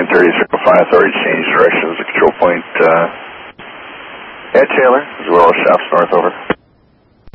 1030, Circle 5 Authority, change directions, the control point, Ed Taylor, as well as shafts north, over.